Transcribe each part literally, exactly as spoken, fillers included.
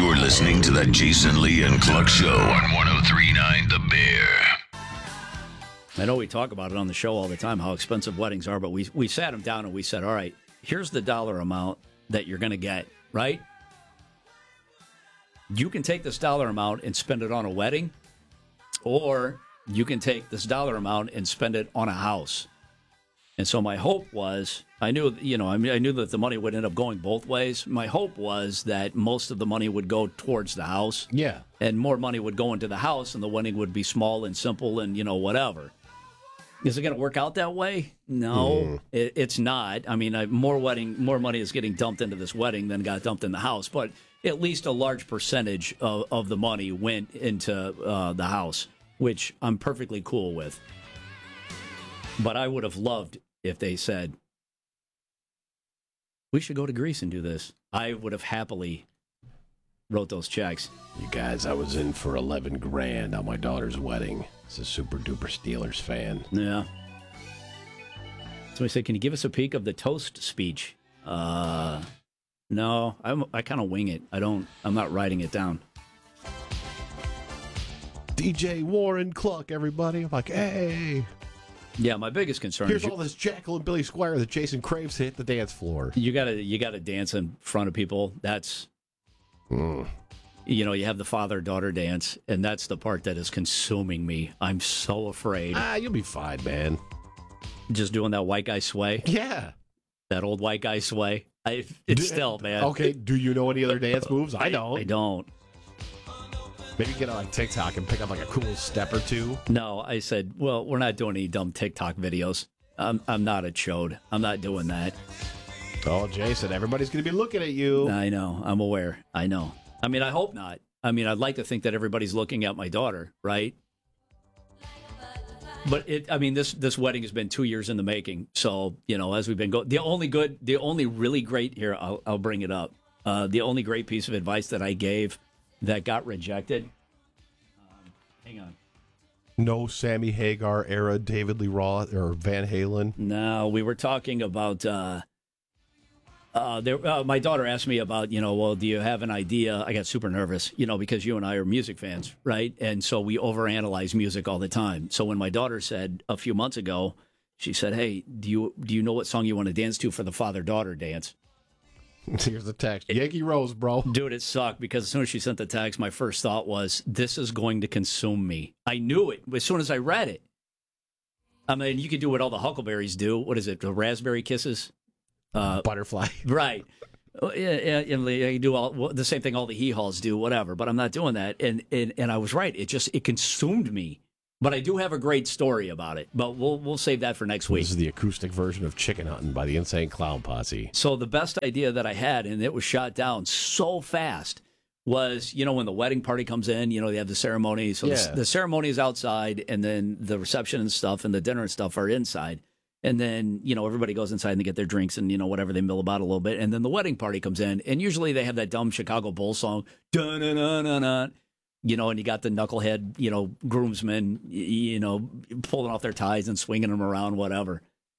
You're listening to the Jason Lee and Cluck Show on one oh three point nine The Bear. I know we talk about it on the show all the time, how expensive weddings are, but we we sat them down and we said, all right, here's the dollar amount that you're going to get, right? You can take this dollar amount and spend it on a wedding, or you can take this dollar amount and spend it on a house. And so my hope was, I knew, you know, I mean, I knew that the money would end up going both ways. My hope was that most of the money would go towards the house. Yeah. And more money would go into the house, and the wedding would be small and simple and, you know, whatever. Is it going to work out that way? No, mm. it, it's not. I mean, I, more wedding, more money is getting dumped into this wedding than got dumped in the house. But at least a large percentage of, of the money went into uh, the house, which I'm perfectly cool with. But I would have loved if they said, we should go to Greece and do this. I would have happily wrote those checks. You guys, I was in for eleven grand on my daughter's wedding. It's a super duper Steelers fan. Yeah. Somebody said, can you give us a peek of the toast speech? Uh, no, I'm, I kind of wing it. I don't, I'm not writing it down. D J Warren Cluck, everybody. I'm like, hey. Yeah, my biggest concern Here's is all this Jekyll and Billy Squire that Jason craves to hit the dance floor. You gotta, you gotta dance in front of people. That's, mm. you know, you have the father-daughter dance, and that's the part that is consuming me. I'm so afraid. Ah, you'll be fine, man. Just doing that white guy sway. Yeah, that old white guy sway. I, it's do, still, man. Okay, do you know any other dance moves? I don't. I don't. Maybe get on like TikTok and pick up like a cool step or two. No, I said, well, we're not doing any dumb TikTok videos. I'm I'm not a chode. I'm not doing that. Oh, Jason, everybody's going to be looking at you. I know. I'm aware. I know. I mean, I hope not. I mean, I'd like to think that everybody's looking at my daughter, right? But it, I mean, this this wedding has been two years in the making. So, you know, as we've been going, the only good, the only really great here, I'll, I'll bring it up. Uh, the only great piece of advice that I gave that got rejected. Um, hang on. No Sammy Hagar era David Lee Roth or Van Halen. No, we were talking about. Uh, uh, there, uh, my daughter asked me about, you know, well, do you have an idea? I got super nervous, you know, because you and I are music fans, right? And so we overanalyze music all the time. So when my daughter said a few months ago, she said, "Hey, do you do you know what song you want to dance to for the father-daughter dance?" Here's the text. Yankee Rose, bro. Dude, it sucked because as soon as she sent the text, my first thought was, this is going to consume me. I knew it as soon as I read it. I mean, you could do what all the Huckleberries do. What is it? The Raspberry Kisses? Uh, Butterfly. Right. Yeah, yeah, you do all the same thing all the hee-haws do, whatever. But I'm not doing that. And, and and I was right. It just, it consumed me. But I do have a great story about it. But we'll we'll save that for next week. This is the acoustic version of Chicken Hunting by the Insane Clown Posse. So the best idea that I had, and it was shot down so fast, was, you know, when the wedding party comes in, you know, they have the ceremony. So yeah. the, the ceremony is outside, and then the reception and stuff and the dinner and stuff are inside. And then, you know, everybody goes inside and they get their drinks and, you know, whatever, they mill about a little bit. And then the wedding party comes in. And usually they have that dumb Chicago Bulls song, dun-dun-dun-dun-dun. You know, and you got the knucklehead, you know, groomsmen, you know, pulling off their ties and swinging them around, whatever.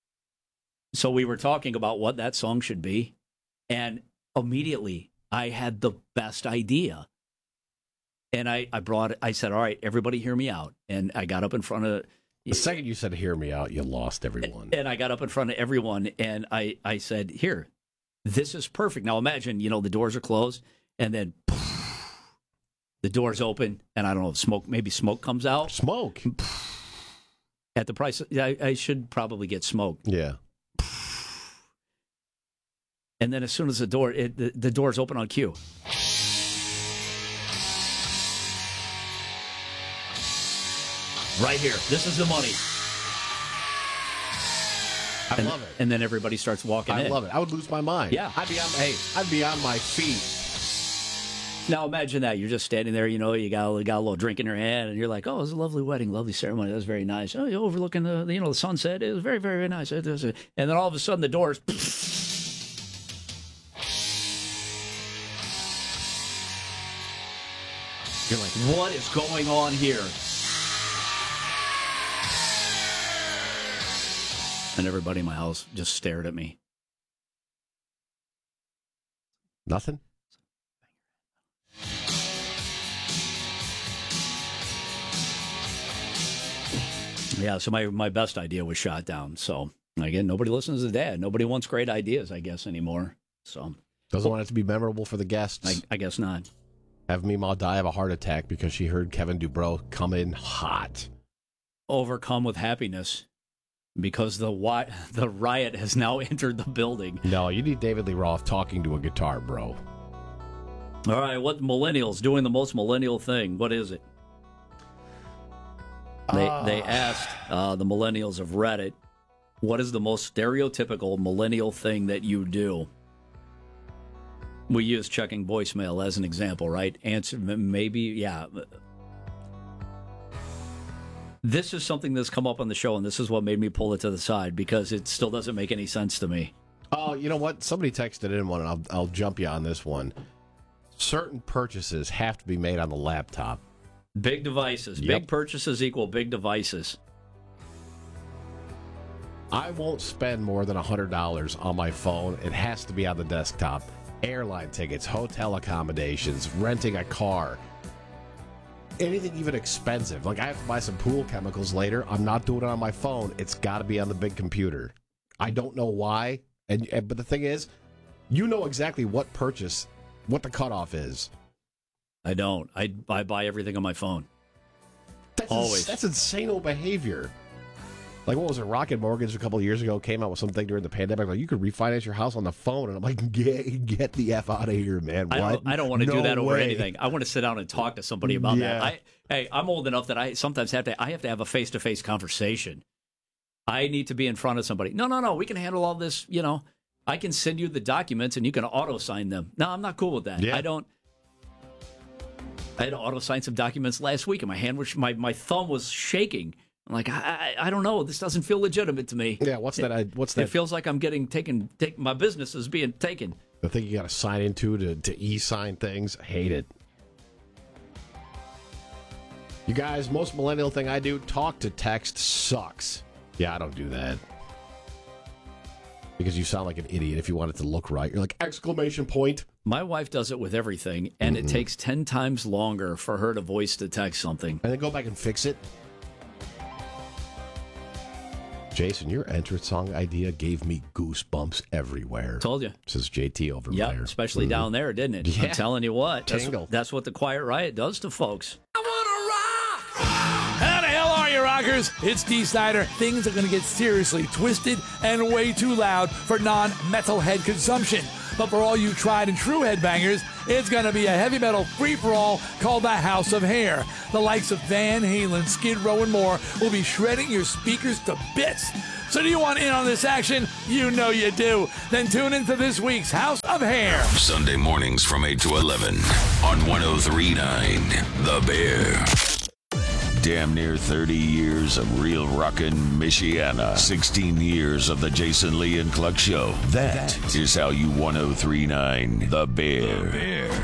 So we were talking about what that song should be. And immediately I had the best idea. And I, I brought it, I said, all right, everybody hear me out. And I got up in front of... The second you said, hear me out, you lost everyone. And I got up in front of everyone and I, I said, here, this is perfect. Now imagine, you know, the doors are closed and then... The doors open, and I don't know, smoke, maybe smoke comes out. Smoke. At the price, I, I should probably get smoke. Yeah. And then as soon as the door, it, the, the doors open on cue. Right here. This is the money. I and, love it. And then everybody starts walking I in. I love it. I would lose my mind. Yeah. I'd be on, hey, I'd be on my feet. Now imagine that you're just standing there, you know, you got, you got a little drink in your hand, and you're like, "Oh, it was a lovely wedding, lovely ceremony. That was very nice. Oh, you're overlooking the, you know, the sunset. It was very, very, very nice." It was a, and then all of a sudden, the doors. You're like, "What is going on here?" And everybody in my house just stared at me. Nothing. Yeah, so my, my best idea was shot down. So, again, nobody listens to Dad. Nobody wants great ideas, I guess, anymore. So Doesn't want it to be memorable for the guests. I, I guess not. Have Meemaw die of a heart attack because she heard Kevin Dubrow come in hot. Overcome with happiness because the wi- the riot has now entered the building. No, you need David Lee Roth talking to a guitar, bro. All right, what millennials doing the most millennial thing? What is it? They Uh. they asked uh, the millennials of Reddit, what is the most stereotypical millennial thing that you do? We use checking voicemail as an example, right? Answer, maybe, yeah. This is something that's come up on the show, and this is what made me pull it to the side, because it still doesn't make any sense to me. Oh, you know what? Somebody texted in one, and I'll, I'll jump you on this one. Certain purchases have to be made on the laptop. Big devices. Yep. Big purchases equal big devices. I won't spend more than one hundred dollars on my phone. It has to be on the desktop. Airline tickets, hotel accommodations, renting a car. Anything even expensive. Like, I have to buy some pool chemicals later. I'm not doing it on my phone. It's got to be on the big computer. I don't know why. And, and But the thing is, you know exactly what purchase, what the cutoff is. I don't. I, I buy everything on my phone. That's Always. Ins- that's insane behavior. Like, what was it? Rocket Mortgage a couple of years ago came out with something during the pandemic. Like, you could refinance your house on the phone. And I'm like, get, get the F out of here, man. What? I don't, I don't want to No do that over way. anything. I want to sit down and talk to somebody about Yeah. that. I, hey, I'm old enough that I sometimes have to I have to have a face-to-face conversation. I need to be in front of somebody. No, no, no. We can handle all this, you know. I can send you the documents and you can auto-sign them. No, I'm not cool with that. Yeah. I don't. I had to auto-sign some documents last week, and my hand was, my, my thumb was shaking. I'm like, I, I I don't know. This doesn't feel legitimate to me. Yeah, what's that? I, what's It that? feels like I'm getting taken. Take, my business is being taken. The thing you got to sign into to, to e-sign things. I hate it. You guys, most millennial thing I do, talk to text sucks. Yeah, I don't do that. Because you sound like an idiot if you want it to look right. You're like, exclamation point. My wife does it with everything, and Mm-hmm. it takes ten times longer for her to voice to text something. And then go back and fix it. Jason, your entrance song idea gave me goosebumps everywhere. Told you. Says J T over Yeah, there. especially Mhm. down there, didn't it? Yeah. I'm telling you what. That's, Tingle. that's what the Quiet Riot does to folks. How the hell are you, rockers? It's D. Snyder. Things are going to get seriously twisted and way too loud for non-metalhead consumption. But for all you tried and true headbangers, it's going to be a heavy metal free-for-all called the House of Hair. The likes of Van Halen, Skid Row, and more will be shredding your speakers to bits. So do you want in on this action? You know you do. Then tune into this week's House of Hair. Sunday mornings from eight to eleven on one oh three point nine The Bear. Damn near thirty years of real rockin' Michiana. sixteen years of the Jason Lee and Cluck Show. That is how you one oh three point nine The Bear. The Bear.